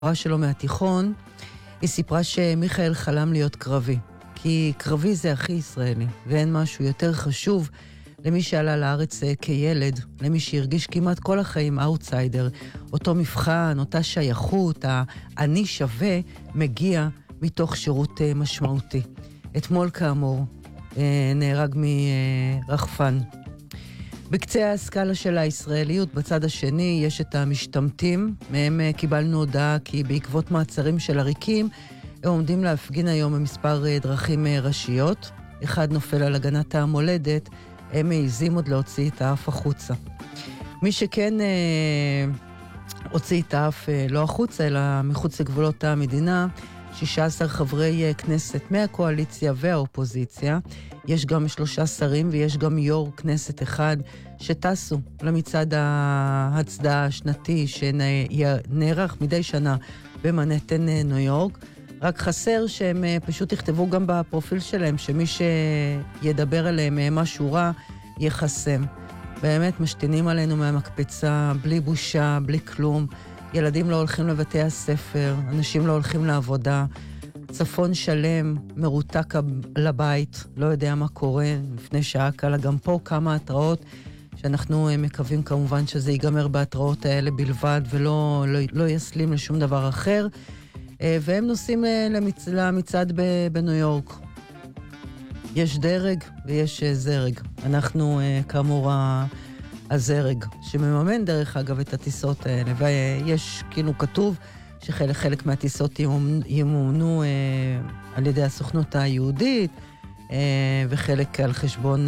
סיפרה שלו מהתיכון, היא סיפרה שמיכאל חלם להיות קרבי. כי קרבי זה הכי ישראלי, ואין משהו יותר חשוב למי שעלה לארץ כילד, למי שהרגיש כמעט כל החיים אאוטסיידר, אותו מבחן, אותה שייכות, אני שווה, מגיע מתוך שירות משמעותי. אתמול כאמור נהרג מרחפן. בקצה הסקאלה של הישראליות, בצד השני, יש את המשתמטים. מהם קיבלנו הודעה כי בעקבות מעצרים של עריקים, הם עומדים להפגין היום במספר דרכים ראשיות. אחד נופל על הגנת המולדת, הם מעיזים עוד להוציא את האף החוצה. מי שכן הוציא את האף לא החוצה, אלא מחוץ לגבולות המדינה, 16 חברי כנסת מהקואליציה והאופוזיציה. יש גם 3 שרים ויש גם יו"ר כנסת אחד שטסו למצעד ההצדעה השנתי שנערך מדי שנה במנהטן ניו יורק. רק חסר שהם פשוט יכתבו גם בפרופיל שלהם שמי שידבר עליהם משהו רע יחסם. באמת משתינים עלינו מהמקפצה, בלי בושה, בלי כלום. ילדים לא הולכים לבתי הספר, אנשים לא הולכים לעבודה. צפון שלם, מרותק לבית, לא יודע מה קורה. לפני שעה קלה גם פה כמה התראות, שאנחנו מקווים כמובן שזה ייגמר בהתראות האלה בלבד, ולא יסלים לשום דבר אחר. והם נוסעים למצעד בניו יורק. יש דרג ויש זרג. אנחנו כאמור הזרג, שמממן דרך אגב את הטיסות האלה, ויש כאילו כתוב שחלק מהטיסות ימומנו על ידי הסוכנות היהודית, וחלק על חשבון,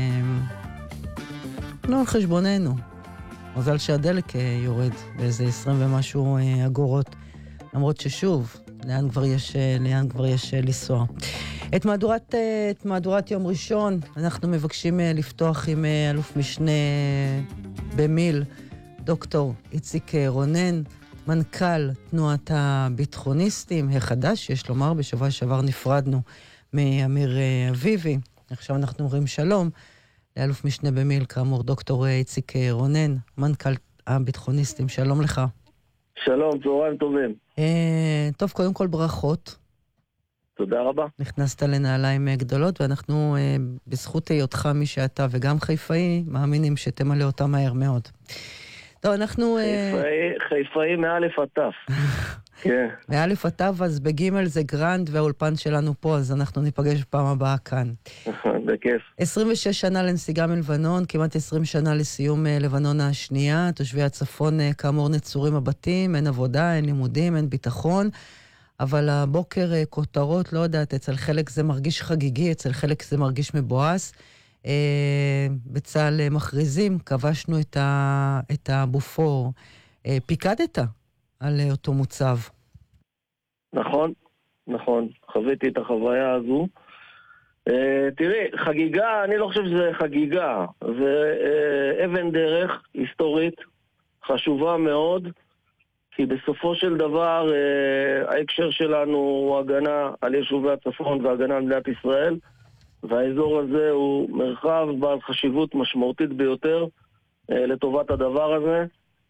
לא על חשבוננו. מזל שהדלק יורד באיזה 20 ומשהו אגורות, למרות ששוב, לאן כבר יש לנסוע. את מהדורת יום ראשון אנחנו מבקשים לפתוח עם אלוף משנה במיל, דוקטור איציק רונן, מנכ"ל תנועת הביטחוניסטים החדש, יש לומר, בשבוע שעבר נפרדנו מאמיר אביבי. עכשיו אנחנו אומרים שלום לאלוף משנה במיל, כאמור דוקטור איציק רונן, מנכ"ל הביטחוניסטים. שלום לך. שלום, צהריים טובים. טוב, קודם כל ברכות. תודה רבה. נכנסת לנעליים גדולות, ואנחנו בזכות היותך מי שאתה וגם חיפאי, מאמינים שתמלא אותה מהר מאוד. טוב, אנחנו... חיפאי מאלף עטף. כן. מאלף עטף, אז בגימל זה גרנד, והאולפן שלנו פה, אז אנחנו ניפגש פעם הבאה כאן. בכיף. 26 שנה לנסיגה מלבנון, כמעט 20 שנה לסיום לבנון השנייה. תושבי הצפון כאמור נצורים הבתים, אין עבודה, אין לימודים, אין ביטחון. אבל הבוקר כותרות, לא יודעת, אצל חלק זה מרגיש חגיגי, אצל חלק זה מרגיש מבואס. בצה"ל מכריזים, כבשנו את הבופור. פיקדת על אותו מוצב. נכון. חוויתי את החוויה הזו. תראי, חגיגה, אני לא חושב שזה חגיגה. זה אבן דרך היסטורית, חשובה מאוד, כי בסופו של דבר ההקשר שלנו הוא הגנה על יישובי הצפון והגנה על מדינת ישראל, והאזור הזה הוא מרחב בעל חשיבות משמעותית ביותר לטובת הדבר הזה.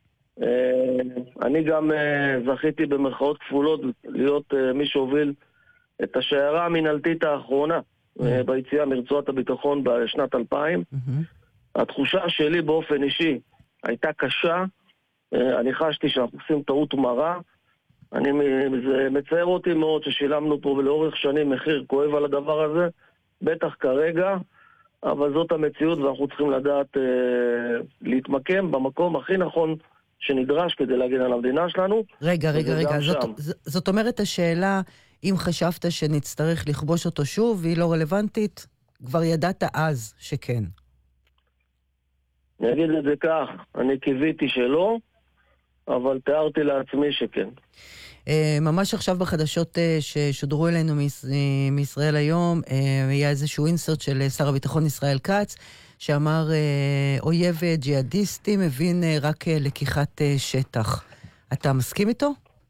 אני גם זכיתי במרכאות כפולות להיות מי שהוביל את השיירה המנהלתית האחרונה ביציאה מרצועת הביטחון בשנת 2000. התחושה שלי באופן אישי הייתה קשה. אני חשתי שאנחנו עושים טעות מרה. זה מצער אותי מאוד ששילמנו פה לאורך שנים מחיר כואב על הדבר הזה, בטח כרגע, אבל זאת המציאות ואנחנו צריכים לדעת להתמקם במקום הכי נכון שנדרש כדי להגן על המדינה שלנו. רגע. זאת אומרת השאלה, אם חשבת שנצטרך לכבוש אותו שוב, והיא לא רלוונטית, כבר ידעת אז שכן. אני אגיד את זה כך, אני קיוויתי שלא, אבל תיארתי לעצמי שכן. ממש עכשיו בחדשות ששודרו אלינו מישראל היום, היה איזשהו אינסרט של שר הביטחון ישראל כץ, שאמר אויב ג'יהאדיסטי מבין רק לקיחת שטח. אתה מסכים איתו?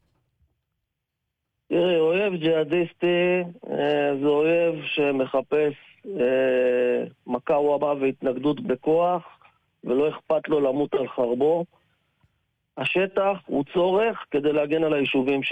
תראי, אויב ג'יהאדיסטי זה אויב שמחפש מכה ובה והתנגדות בכוח, ולא אכפת לו למות על חרבו. השטח הוא צורך כדי להגן על היישובים